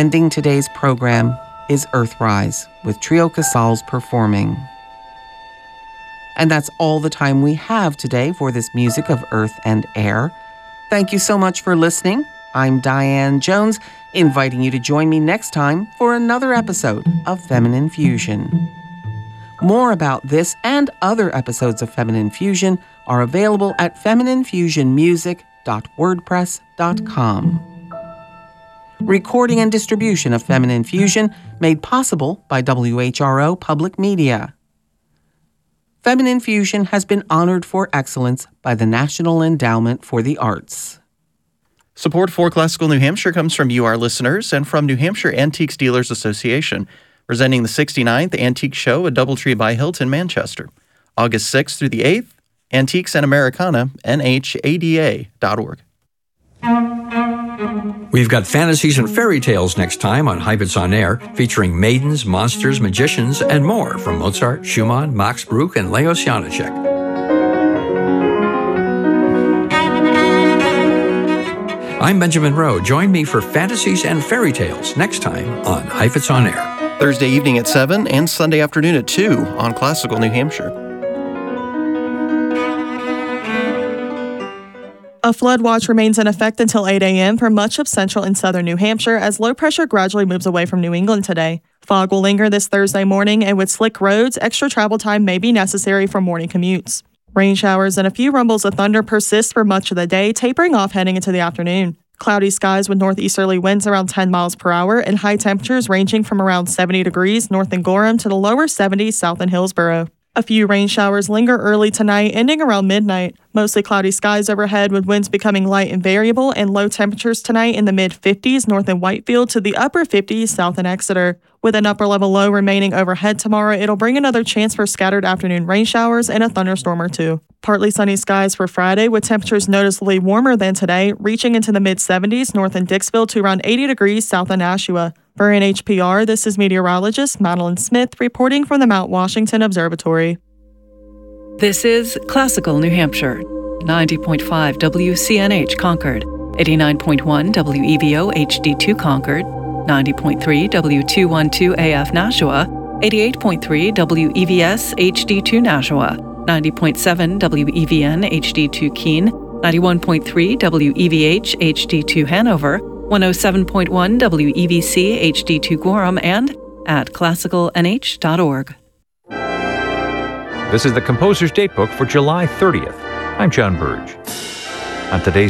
Ending today's program is Earthrise with Trio Casals performing. And that's all the time we have today for this music of earth and air. Thank you so much for listening. I'm Diane Jones, inviting you to join me next time for another episode of Feminine Fusion. More about this and other episodes of Feminine Fusion are available at femininefusionmusic.wordpress.com. Recording and distribution of Feminine Fusion made possible by WHRO Public Media. Feminine Fusion has been honored for excellence by the National Endowment for the Arts. Support for Classical New Hampshire comes from you, our listeners, and from New Hampshire Antiques Dealers Association, presenting the 69th Antique Show at Doubletree by Hilton, Manchester, August 6th through the 8th, Antiques and Americana, NHADA.org. We've got fantasies and fairy tales next time on Heifetz on Air, featuring maidens, monsters, magicians, and more from Mozart, Schumann, Max Bruch, and Leos Janáček. I'm Benjamin Rowe. Join me for fantasies and fairy tales next time on Heifetz on Air. Thursday evening at 7 and Sunday afternoon at 2 on Classical New Hampshire. A flood watch remains in effect until 8 a.m. for much of central and southern New Hampshire as low pressure gradually moves away from New England today. Fog will linger this Thursday morning, and with slick roads, extra travel time may be necessary for morning commutes. Rain showers and a few rumbles of thunder persist for much of the day, tapering off heading into the afternoon. Cloudy skies with northeasterly winds around 10 miles per hour and high temperatures ranging from around 70 degrees north in Gorham to the lower 70s south in Hillsborough. A few rain showers linger early tonight, ending around midnight. Mostly cloudy skies overhead with winds becoming light and variable, and low temperatures tonight in the mid-50s north in Whitefield to the upper 50s south in Exeter. With an upper-level low remaining overhead tomorrow, it'll bring another chance for scattered afternoon rain showers and a thunderstorm or two. Partly sunny skies for Friday, with temperatures noticeably warmer than today, reaching into the mid-70s north in Dixville to around 80 degrees south in Nashua. For NHPR, this is meteorologist Madeline Smith reporting from the Mount Washington Observatory. This is Classical New Hampshire, 90.5 WCNH Concord, 89.1 WEVO HD2 Concord, 90.3 W212 AF Nashua, 88.3 WEVS HD2 Nashua, 90.7 WEVN HD2 Keene, 91.3 WEVH HD2 Hanover, 107.1 WEVC HD2 Gorham, and at classicalnh.org. This is the Composer's Datebook for July 30th. I'm John Burge. On today's